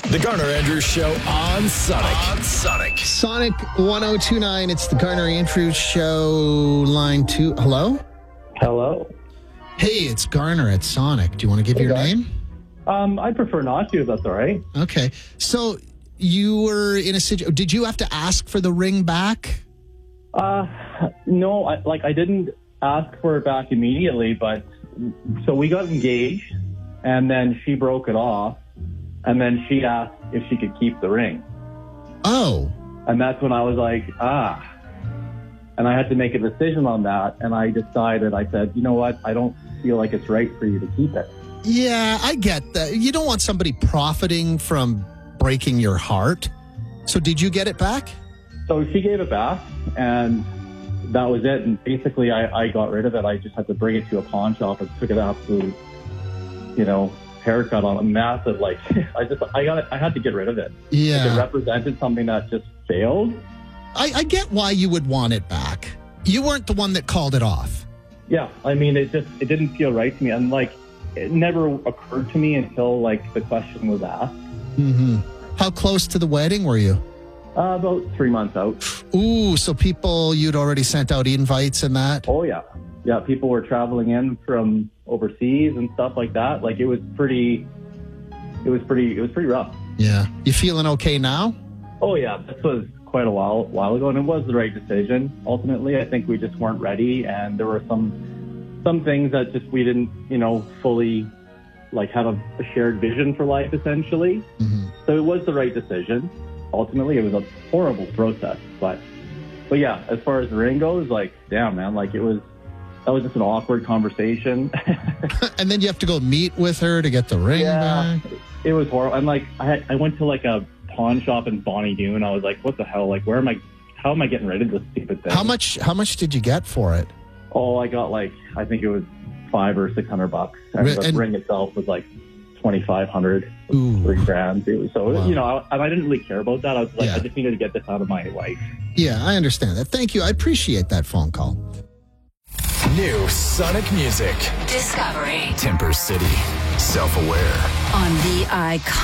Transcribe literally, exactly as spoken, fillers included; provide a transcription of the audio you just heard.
The Garner Andrews Show on Sonic. On Sonic. Sonic one oh two nine. It's the Garner Andrews Show, line two. Hello? Hello. Hey, it's Garner at Sonic. Do you want to give Hey, your guys. name? Um, I prefer not to, if that's all right. Okay. So you were in a situation. Did you have to ask for the ring back? Uh, no, I, like I didn't ask for it back immediately, but so we got engaged, and then she broke it off, and then she asked if she could keep the ring. Oh. And that's when I was like, ah. And I had to make a decision on that, and I decided, I said, you know what, I don't feel like it's right for you to keep it. Yeah, I get that. You don't want somebody profiting from breaking your heart. So did you get it back? So she gave it back, and that was it. And basically, I, I got rid of it. I just had to bring it to a pawn shop and took it absolute, you know, haircut on a massive, like, I just, I got it, I had to get rid of it. Yeah. Like, it represented something that just failed. I, I get why you would want it back. You weren't the one that called it off. Yeah. I mean, it just, it didn't feel right to me. And like, it never occurred to me until like the question was asked. Mm-hmm. How close to the wedding were you? Uh, about three months out. Ooh, so people, you'd already sent out invites and that? Oh, yeah. Yeah, people were traveling in from overseas and stuff like that. Like, it was pretty, it was pretty, it was pretty rough. Yeah. You feeling okay now? Oh, yeah. This was quite a while, while ago, and it was the right decision. Ultimately, I think we just weren't ready, and there were some, some things that just we didn't, you know, fully, like, have a, a shared vision for life, essentially. Mm-hmm. So it was the right decision. Ultimately, it was a horrible process, but, but yeah, as far as the ring goes, like, damn, man, like, it was, that was just an awkward conversation. And then you have to go meet with her to get the ring yeah, back. It was horrible. And like, I had, I went to like a pawn shop in Bonnie Doon. I was like, what the hell? Like, where am I, how am I getting rid of this stupid thing? How much, how much did you get for it? Oh, I got like, I think it was five or six hundred bucks. And And- the ring itself was like twenty-five hundred, Ooh. three grand. So, Wow. you know, I, I didn't really care about that. I was like, Yeah. I just needed to get this out of my life. Yeah, I understand that. Thank you. I appreciate that phone call. New Sonic music. Discovery Timber City. Self-aware. on the icon.